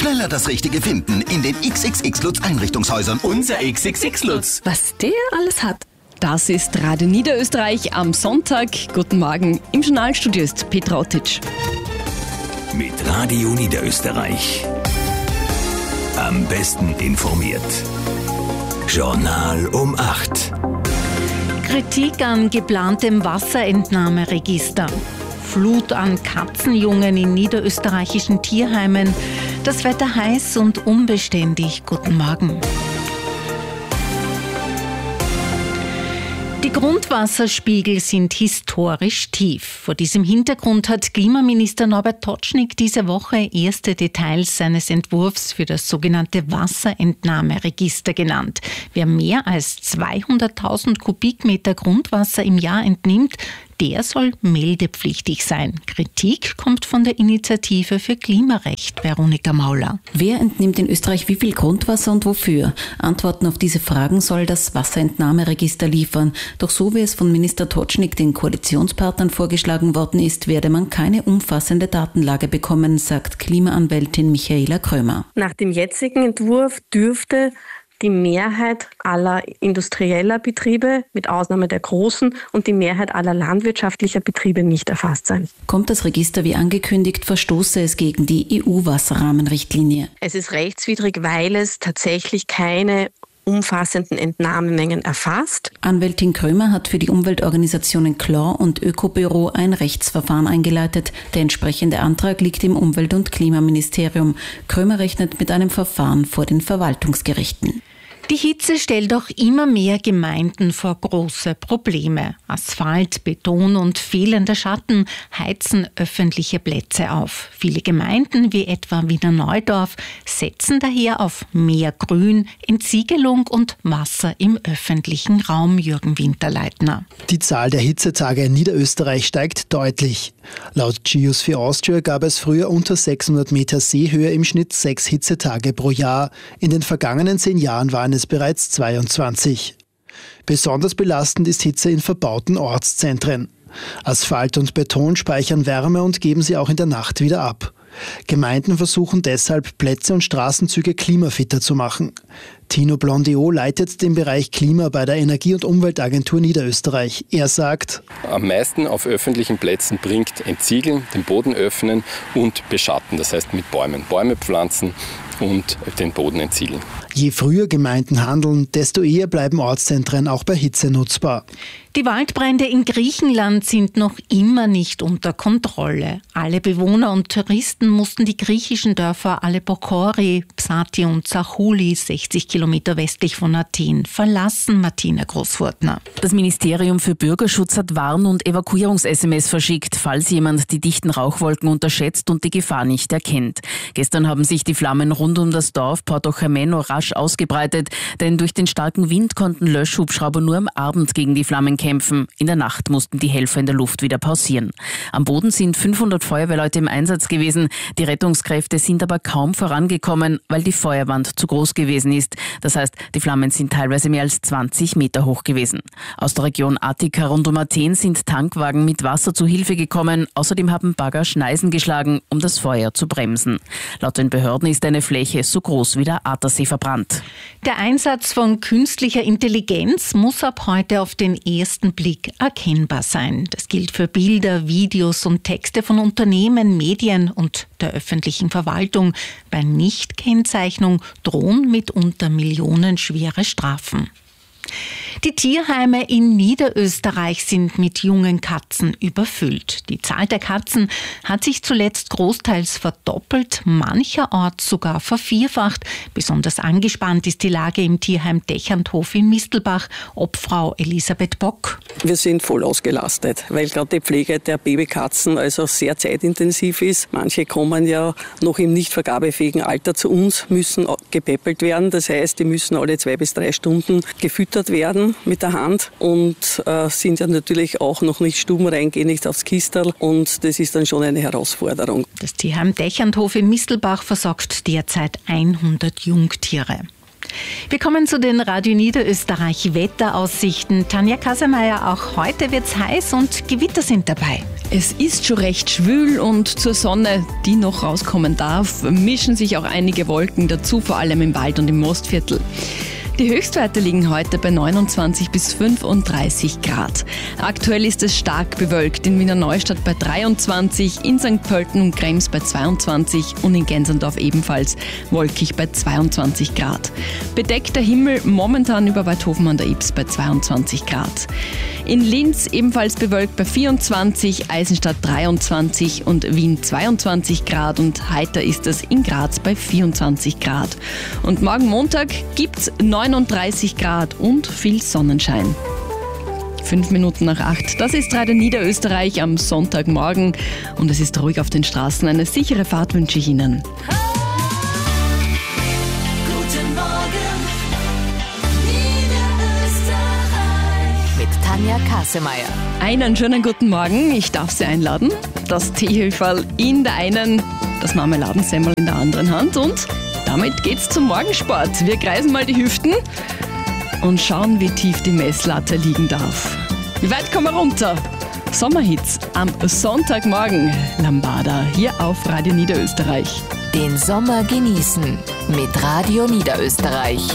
Schneller das Richtige finden in den XXX Lutz Einrichtungshäusern. Unser XXX Lutz. Was der alles hat. Das ist Radio Niederösterreich am Sonntag. Guten Morgen. Im Journalstudio ist Petra Ottitsch. Mit Radio Niederösterreich. Am besten informiert. Journal um 8. Kritik an geplantem Wasserentnahmeregister. Flut an Katzenjungen in niederösterreichischen Tierheimen. Das Wetter heiß und unbeständig. Guten Morgen. Die Grundwasserspiegel sind historisch tief. Vor diesem Hintergrund hat Klimaminister Norbert Totschnig diese Woche erste Details seines Entwurfs für das sogenannte Wasserentnahmeregister genannt. Wer mehr als 200.000 Kubikmeter Grundwasser im Jahr entnimmt, der soll meldepflichtig sein. Kritik kommt von der Initiative für Klimarecht, Veronika Mauler. Wer entnimmt in Österreich wie viel Grundwasser und wofür? Antworten auf diese Fragen soll das Wasserentnahmeregister liefern. Doch so wie es von Minister Totschnig den Koalitionspartnern vorgeschlagen worden ist, werde man keine umfassende Datenlage bekommen, sagt Klimaanwältin Michaela Krömer. Nach dem jetzigen Entwurf dürfte die Mehrheit aller industrieller Betriebe, mit Ausnahme der großen, und die Mehrheit aller landwirtschaftlicher Betriebe nicht erfasst sein. Kommt das Register wie angekündigt, verstoße es gegen die EU-Wasserrahmenrichtlinie. Es ist rechtswidrig, weil es tatsächlich keine umfassenden Entnahmemengen erfasst. Anwältin Krömer hat für die Umweltorganisationen Claw und Ökobüro ein Rechtsverfahren eingeleitet. Der entsprechende Antrag liegt im Umwelt- und Klimaministerium. Krömer rechnet mit einem Verfahren vor den Verwaltungsgerichten. Die Hitze stellt auch immer mehr Gemeinden vor große Probleme. Asphalt, Beton und fehlender Schatten heizen öffentliche Plätze auf. Viele Gemeinden, wie etwa Wiener Neudorf, setzen daher auf mehr Grün, Entsiegelung und Wasser im öffentlichen Raum. Jürgen Winterleitner. Die Zahl der Hitzetage in Niederösterreich steigt deutlich. Laut Geosphere Austria gab es früher unter 600 Meter Seehöhe im Schnitt 6 Hitzetage pro Jahr. In den vergangenen 10 Jahren waren es bereits 22. Besonders belastend ist Hitze in verbauten Ortszentren. Asphalt und Beton speichern Wärme und geben sie auch in der Nacht wieder ab. Gemeinden versuchen deshalb, Plätze und Straßenzüge klimafitter zu machen. Tino Blondiot leitet den Bereich Klima bei der Energie- und Umweltagentur Niederösterreich. Er sagt: Am meisten auf öffentlichen Plätzen bringt Entsiegeln, den Boden öffnen und beschatten, das heißt mit Bäumen. Bäume pflanzen und den Boden entsiegeln. Je früher Gemeinden handeln, desto eher bleiben Ortszentren auch bei Hitze nutzbar. Die Waldbrände in Griechenland sind noch immer nicht unter Kontrolle. Alle Bewohner und Touristen mussten die griechischen Dörfer Alepokori, Psati und Zachouli, 60 Kilometer westlich von Athen, verlassen. Martina Großfurtner. Das Ministerium für Bürgerschutz hat Warn- und Evakuierungs-SMS verschickt, falls jemand die dichten Rauchwolken unterschätzt und die Gefahr nicht erkennt. Gestern haben sich die Flammen rund um das Dorf Portochameno rasch ausgebreitet, denn durch den starken Wind konnten Löschhubschrauber nur am Abend gegen die Flammen kämpfen. In der Nacht mussten die Helfer in der Luft wieder pausieren. Am Boden sind 500 Feuerwehrleute im Einsatz gewesen. Die Rettungskräfte sind aber kaum vorangekommen, weil die Feuerwand zu groß gewesen ist. Das heißt, die Flammen sind teilweise mehr als 20 Meter hoch gewesen. Aus der Region Attika rund um Athen sind Tankwagen mit Wasser zu Hilfe gekommen. Außerdem haben Bagger Schneisen geschlagen, um das Feuer zu bremsen. Laut den Behörden ist eine Fläche so groß wie der Attersee verbrannt. Der Einsatz von künstlicher Intelligenz muss ab heute auf den ersten Blick erkennbar sein. Das gilt für Bilder, Videos und Texte von Unternehmen, Medien und der öffentlichen Verwaltung. Bei Nichtkennzeichnung drohen mitunter millionenschwere Strafen. Die Tierheime in Niederösterreich sind mit jungen Katzen überfüllt. Die Zahl der Katzen hat sich zuletzt großteils verdoppelt, mancherorts sogar vervierfacht. Besonders angespannt ist die Lage im Tierheim Dechernhof in Mistelbach. Obfrau Elisabeth Bock. Wir sind voll ausgelastet, weil gerade die Pflege der Babykatzen also sehr zeitintensiv ist. Manche kommen ja noch im nicht vergabefähigen Alter zu uns, müssen gepäppelt werden. Das heißt, die müssen alle 2 bis 3 Stunden gefüttert werden mit der Hand und sind ja natürlich auch noch nicht stubenrein, gehen nicht aufs Kisterl und das ist dann schon eine Herausforderung. Das Tierheim Dechernhof in Mistelbach versorgt derzeit 100 Jungtiere. Wir kommen zu den Radio Niederösterreich Wetteraussichten. Tanja Kasemeier, auch heute wird's heiß und Gewitter sind dabei. Es ist schon recht schwül und zur Sonne, die noch rauskommen darf, mischen sich auch einige Wolken dazu, vor allem im Wald und im Mostviertel. Die Höchstwerte liegen heute bei 29 bis 35 Grad. Aktuell ist es stark bewölkt, in Wiener Neustadt bei 23, in St. Pölten und Krems bei 22 und in Gensendorf ebenfalls wolkig bei 22 Grad. Bedeckter Himmel momentan über Weidhofen an der Ybbs bei 22 Grad. In Linz ebenfalls bewölkt bei 24, Eisenstadt 23 und Wien 22 Grad und heiter ist es in Graz bei 24 Grad. Und morgen Montag gibt's 39 Grad und viel Sonnenschein. 5 Minuten nach 8. Das ist Radio Niederösterreich am Sonntagmorgen und es ist ruhig auf den Straßen. Eine sichere Fahrt wünsche ich Ihnen. Guten Morgen, Niederösterreich. Mit Tanja Kassemeyer. Einen schönen guten Morgen. Ich darf Sie einladen. Das Teehilferl in der einen, das Marmeladensemmel in der anderen Hand und damit geht's zum Morgensport. Wir kreisen mal die Hüften und schauen, wie tief die Messlatte liegen darf. Wie weit kommen wir runter? Sommerhits am Sonntagmorgen. Lambada hier auf Radio Niederösterreich. Den Sommer genießen mit Radio Niederösterreich.